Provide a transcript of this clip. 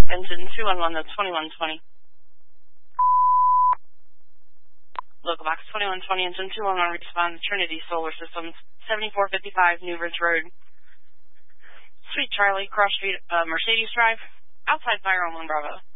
Engine 211 to 2120. Local box 2120, engine 211, respond to Trinity Solar Systems, 7455 New Ridge Road. Sweet Charlie, Cross Street, Mercedes Drive, outside fire on 1 Bravo.